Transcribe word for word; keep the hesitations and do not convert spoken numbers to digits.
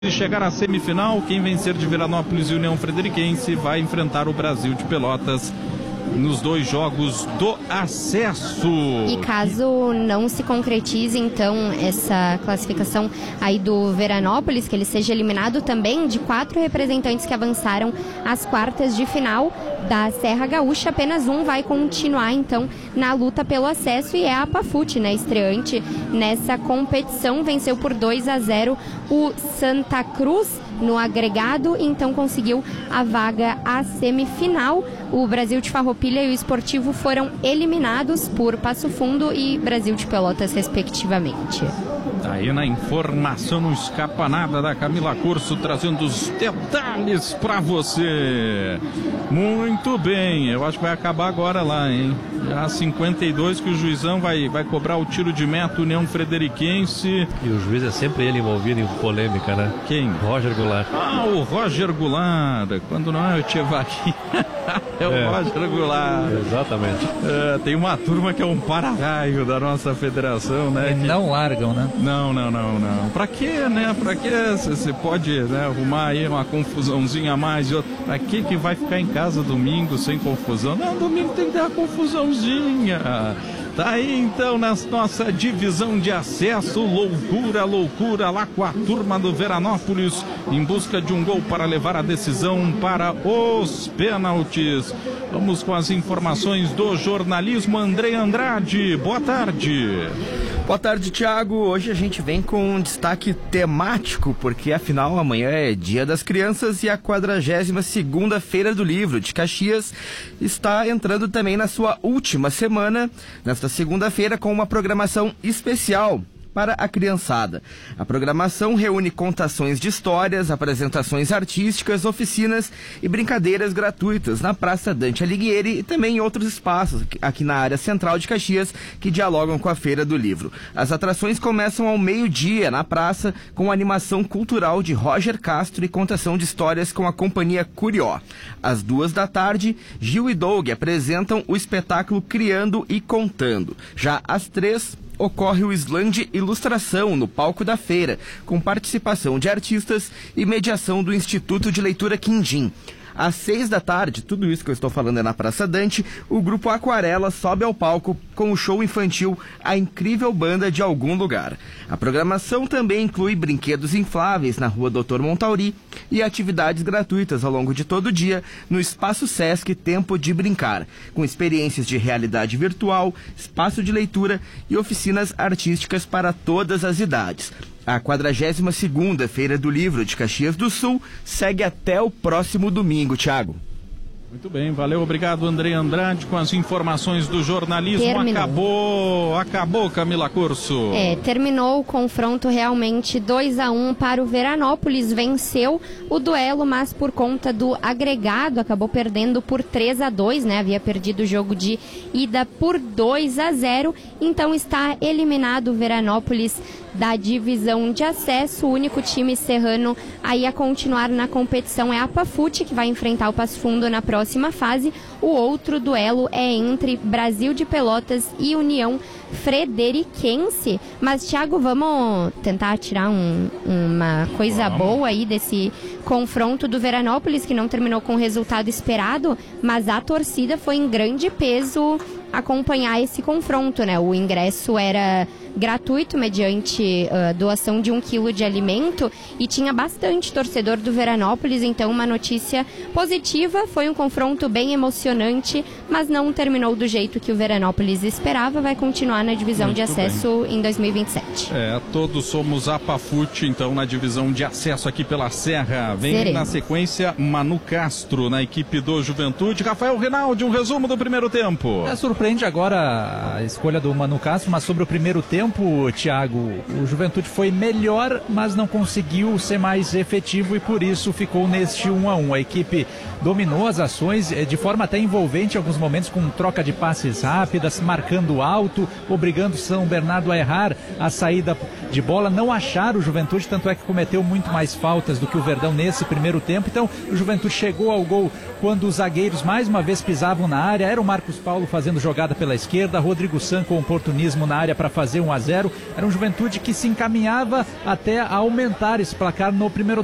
Se chegar à semifinal, quem vencer de Veranópolis e União Frederiquense vai enfrentar o Brasil de Pelotas nos dois jogos do acesso. E caso não se concretize, então, essa classificação aí do Veranópolis, que ele seja eliminado também de quatro representantes que avançaram às quartas de final da Serra Gaúcha, apenas um vai continuar, então, na luta pelo acesso, e é a Pafute, né, estreante nessa competição, venceu por dois a zero o Santa Cruz no agregado, então conseguiu a vaga à semifinal. O Brasil de Farroupilha e o Esportivo foram eliminados por Passo Fundo e Brasil de Pelotas, respectivamente. Aí na informação, não escapa nada da Camila Curso, trazendo os detalhes para você. Muito bem, eu acho que vai acabar agora lá, hein? Já cinquenta e dois que o juizão vai, vai cobrar o tiro de meta, União Frederiquense. E o juiz é sempre ele envolvido em polêmica, né? Quem? Roger Goulart. Ah, o Roger Goulart. Quando não é o Tchevaqui, é o é. Roger Goulart. Exatamente. É, tem uma turma que é um para-raio da nossa federação, né? E que... não largam, né? Não, não, não, não. Pra quê, né? Pra quê você pode, né, arrumar aí uma confusãozinha a mais e outra? Pra que que vai ficar em casa domingo sem confusão? Não, domingo tem que ter uma confusãozinha. Tá aí então na nossa divisão de acesso, loucura, loucura lá com a turma do Veranópolis em busca de um gol para levar a decisão para os pênaltis. Vamos com as informações do jornalismo. André Andrade, boa tarde. Boa tarde, Thiago. Hoje a gente vem com um destaque temático, porque afinal amanhã é Dia das Crianças e a quadragésima segunda Feira do Livro de Caxias está entrando também na sua última semana, nesta segunda-feira, com uma programação especial para a criançada. A programação reúne contações de histórias, apresentações artísticas, oficinas e brincadeiras gratuitas na Praça Dante Alighieri e também em outros espaços aqui na área central de Caxias que dialogam com a Feira do Livro. As atrações começam ao meio-dia na praça com animação cultural de Roger Castro e contação de histórias com a companhia Curió. Às duas da tarde, Gil e Doug apresentam o espetáculo Criando e Contando. Já às três, ocorre o slam de ilustração no palco da feira, com participação de artistas e mediação do Instituto de Leitura Quindim. Às seis da tarde, tudo isso que eu estou falando é na Praça Dante, o grupo Aquarela sobe ao palco com o show infantil A Incrível Banda de Algum Lugar. A programação também inclui brinquedos infláveis na Rua doutor Montauri e atividades gratuitas ao longo de todo o dia no Espaço Sesc Tempo de Brincar, com experiências de realidade virtual, espaço de leitura e oficinas artísticas para todas as idades. A quadragésima segunda Feira do Livro de Caxias do Sul segue até o próximo domingo, Thiago. Muito bem, valeu, obrigado, André Andrade, com as informações do jornalismo. Terminou. Acabou, acabou, Camila Curso. É, terminou o confronto realmente dois a um para o Veranópolis, venceu o duelo, mas por conta do agregado, acabou perdendo por três a dois, né? Havia perdido o jogo de ida por dois a zero, então está eliminado o Veranópolis da divisão de acesso. O único time serrano aí a continuar na competição é a Pafute, que vai enfrentar o Passo Fundo na próxima fase. O outro duelo é entre Brasil de Pelotas e União Frederiquense. Mas, Thiago, vamos tentar tirar um, uma coisa vamos. boa aí desse confronto do Veranópolis, que não terminou com o resultado esperado, mas a torcida foi em grande peso acompanhar esse confronto, né? O ingresso era gratuito mediante uh, doação de um quilo de alimento e tinha bastante torcedor do Veranópolis, então uma notícia positiva. Foi um confronto bem emocionante, mas não terminou do jeito que o Veranópolis esperava. Vai continuar na divisão Muito de acesso bem. em dois mil e vinte e sete. É, todos somos a Pafute, então, na divisão de acesso aqui pela Serra. Vem Seremos. na sequência Manu Castro na equipe do Juventude. Rafael Rinaldi, um resumo do primeiro tempo. É, surpreende agora a escolha do Manu Castro, mas sobre o primeiro tempo, Thiago, o Juventude foi melhor, mas não conseguiu ser mais efetivo e por isso ficou neste um a um. A equipe dominou as ações de forma até envolvente em alguns momentos, com troca de passes rápidas, marcando alto, obrigando São Bernardo a errar a saída de bola, não achar o Juventude, tanto é que cometeu muito mais faltas do que o Verdão nesse primeiro tempo. Então o Juventude chegou ao gol quando os zagueiros mais uma vez pisavam na área. Era o Marcos Paulo fazendo jogada pela esquerda, Rodrigo San com oportunismo na área para fazer um um a zero. Era um Juventude que se encaminhava até a aumentar esse placar no primeiro